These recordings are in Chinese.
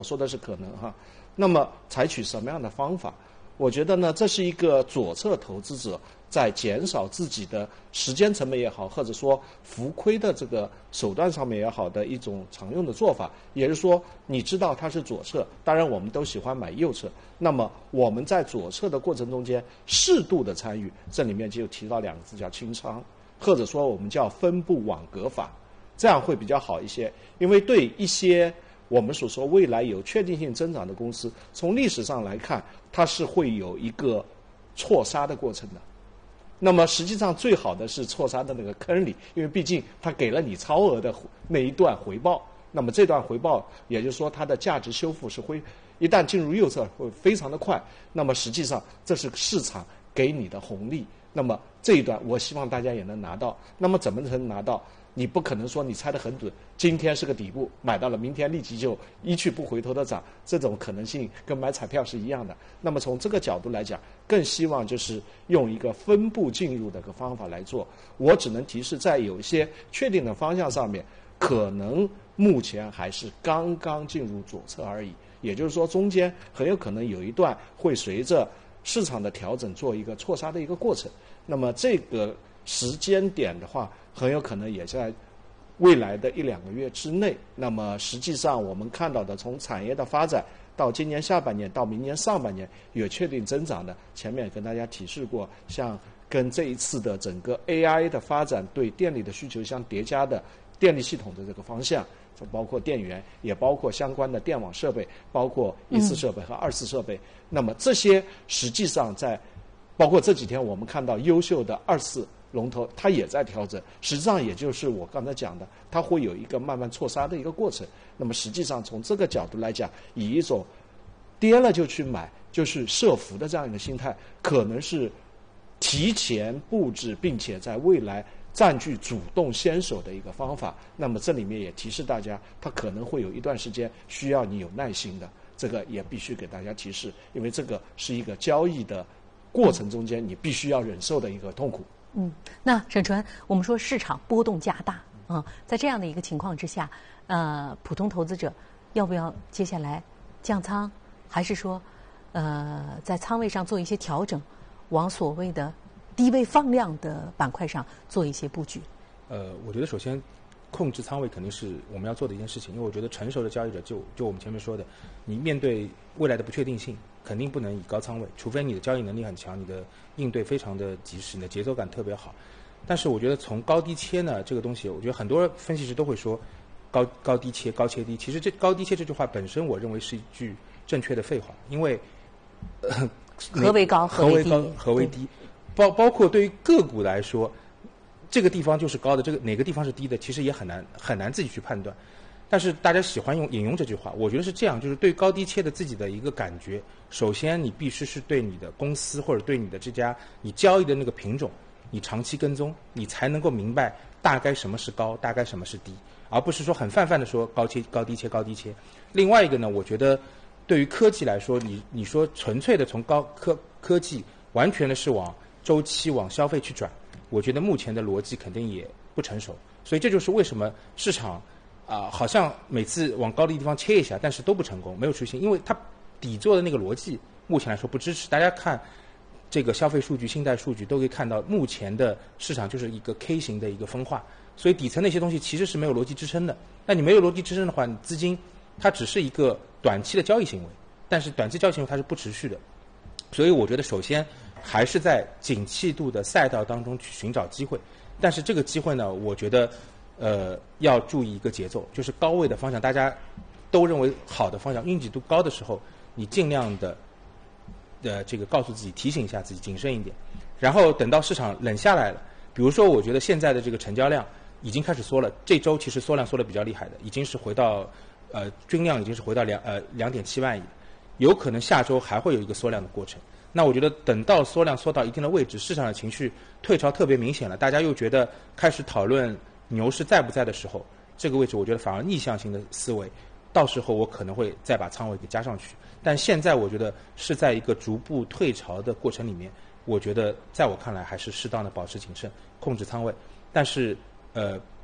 我说的是可能哈。那么采取什么样的方法？我觉得呢，这是一个左侧投资者在减少自己的时间成本也好，或者说浮亏的这个手段上面也好的一种常用的做法。也就是说，你知道它是左侧，当然我们都喜欢买右侧。那么我们在左侧的过程中间适度的参与，这里面就提到两个字叫清仓，或者说我们叫分布网格法，这样会比较好一些。因为对一些我们所说未来有确定性增长的公司，从历史上来看，它是会有一个错杀的过程的。那么实际上最好的是错杀的那个坑里，因为毕竟它给了你超额的那一段回报。那么这段回报，也就是说它的价值修复是会一旦进入右侧会非常的快。那么实际上这是市场给你的红利。那么这一段我希望大家也能拿到。那么怎么能拿到？你不可能说你猜得很准，今天是个底部，买到了，明天立即就一去不回头的涨，这种可能性跟买彩票是一样的。那么从这个角度来讲，更希望就是用一个分步进入的一个方法来做。我只能提示，在有一些确定的方向上面，可能目前还是刚刚进入左侧而已。也就是说，中间很有可能有一段会随着市场的调整做一个错杀的一个过程。那么这个时间点的话，很有可能也在未来的1-2个月之内。那么实际上我们看到的，从产业的发展到今年下半年到明年上半年有确定增长的，前面跟大家提示过，像跟这一次的整个 AI 的发展对电力的需求相叠加的电力系统的这个方向，包括电源，也包括相关的电网设备，包括1次设备和2次设备。那么这些实际上在包括这几天我们看到优秀的2次龙头，它也在调整。实际上也就是我刚才讲的，它会有一个慢慢错杀的一个过程。那么实际上从这个角度来讲，以一种跌了就去买，就是设伏的这样一个心态，可能是提前布置，并且在未来占据主动先手的一个方法。那么这里面也提示大家，它可能会有一段时间需要你有耐心的，这个也必须给大家提示，因为这个是一个交易的过程中间你必须要忍受的一个痛苦。 那沈纯，我们说市场波动加大在这样的一个情况之下，普通投资者要不要接下来降仓，还是说在仓位上做一些调整，往所谓的低位放量的板块上做一些布局？ 我觉得首先控制仓位肯定是我们要做的一件事情，因为我觉得成熟的交易者就我们前面说的，你面对未来的不确定性，肯定不能以高仓位，除非你的交易能力很强，你的应对非常的及时，你的节奏感特别好。但是我觉得从高低切呢，这个东西，我觉得很多分析师都会说高低切，高切低。其实这高低切这句话本身，我认为是一句正确的废话，因为何为高，何为低， 何为低，包括对于个股来说，这个地方就是高的，这个哪个地方是低的，其实也很难自己去判断。但是大家喜欢引用这句话，我觉得是这样，就是对高低切的自己的一个感觉，首先你必须是对你的公司或者对你的这家你交易的那个品种，你长期跟踪，你才能够明白大概什么是高，大概什么是低，而不是说很泛泛的说高低切。另外一个呢，我觉得对于科技来说，你说纯粹的从科技完全的是往周期往消费去转，我觉得目前的逻辑肯定也不成熟。所以这就是为什么市场好像每次往高的地方切一下，但是都不成功，没有出现，因为它底座的那个逻辑目前来说不支持。大家看这个消费数据、信贷数据都可以看到，目前的市场就是一个 K 型的一个分化，所以底层那些东西其实是没有逻辑支撑的。那你没有逻辑支撑的话，你资金它只是一个短期的交易行为，但是短期交易行为它是不持续的。所以我觉得首先还是在景气度的赛道当中去寻找机会，但是这个机会呢，我觉得要注意一个节奏，就是高位的方向，大家都认为好的方向，拥挤度高的时候，你尽量的这个告诉自己，提醒一下自己，谨慎一点。然后等到市场冷下来了，比如说我觉得现在的这个成交量已经开始缩了，这周其实缩量缩得比较厉害的，已经是回到均量已经是回到2.7万亿，有可能下周还会有一个缩量的过程。那我觉得等到缩量缩到一定的位置，市场的情绪退潮特别明显了，大家又觉得开始讨论牛市在不在的时候，这个位置我觉得反而逆向性的思维，到时候我可能会再把仓位给加上去。但现在我觉得是在一个逐步退潮的过程里面，我觉得在我看来还是适当的保持谨慎，控制仓位。但是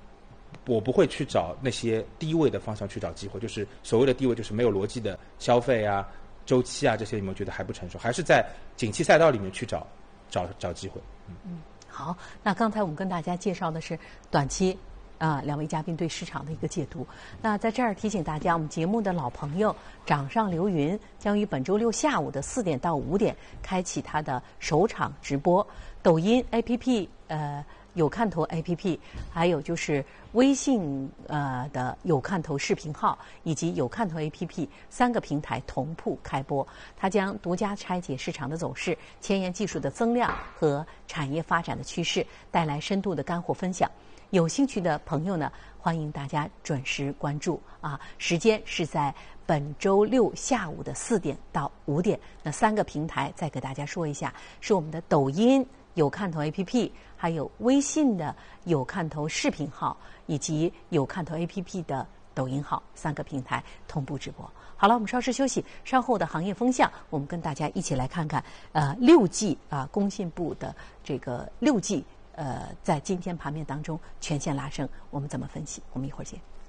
我不会去找那些低位的方向去找机会，就是所谓的低位，就是没有逻辑的消费啊、周期啊这些里面，我觉得还不成熟，还是在景气赛道里面去找机会。 好，那刚才我们跟大家介绍的是短期两位嘉宾对市场的一个解读。那在这儿提醒大家，我们节目的老朋友掌上流云将于本周六下午的4点到5点开启他的首场直播，抖音 APP 有看头 APP， 还有就是微信的有看头视频号以及有看头 APP 3个平台同步开播。它将独家拆解市场的走势、前沿技术的增量和产业发展的趋势，带来深度的干货分享。有兴趣的朋友呢，欢迎大家准时关注啊！时间是在本周六下午的4点到5点。那3个平台再给大家说一下，是我们的抖音有看头 APP， 还有微信的有看头视频号，以及有看头 APP 的抖音号，3个平台同步直播。好了，我们稍事休息，稍后的行业风向，我们跟大家一起来看看6G 工信部的这个6G。在今天盘面当中全线拉升，我们怎么分析？我们一会儿见。